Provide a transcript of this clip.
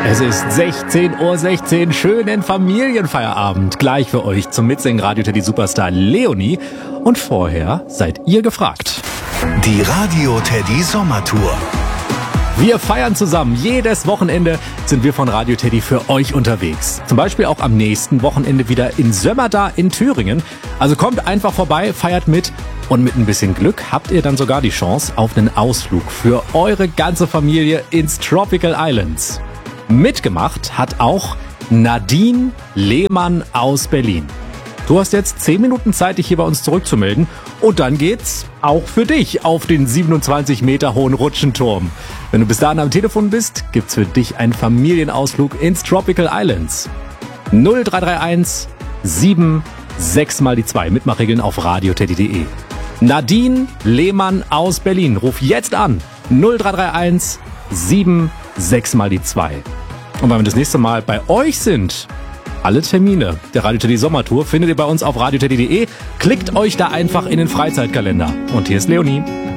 Es ist 16:16 Uhr, schönen Familienfeierabend. Gleich für euch zum Mitsingen Radio Teddy Superstar Leonie. Und vorher seid ihr gefragt. Die Radio Teddy Sommertour. Wir feiern zusammen. Jedes Wochenende sind wir von Radio Teddy für euch unterwegs. Zum Beispiel auch am nächsten Wochenende wieder in Sömmerda in Thüringen. Also kommt einfach vorbei, feiert mit. Und mit ein bisschen Glück habt ihr dann sogar die Chance auf einen Ausflug für eure ganze Familie ins Tropical Islands. Mitgemacht hat auch Nadine Lehmann aus Berlin. Du hast jetzt 10 Minuten Zeit, dich hier bei uns zurückzumelden. Und dann geht's auch für dich auf den 27 Meter hohen Rutschenturm. Wenn du bis dahin am Telefon bist, gibt's für dich einen Familienausflug ins Tropical Islands. 0331 76 mal die 2. Mitmachregeln auf radioteddy.de. Nadine Lehmann aus Berlin. Ruf jetzt an. 0331 76 mal die 2. Und wenn wir das nächste Mal bei euch sind, alle Termine der Radio Teddy Sommertour findet ihr bei uns auf radioteddy.de. Klickt euch da einfach in den Freizeitkalender. Und hier ist Leonie.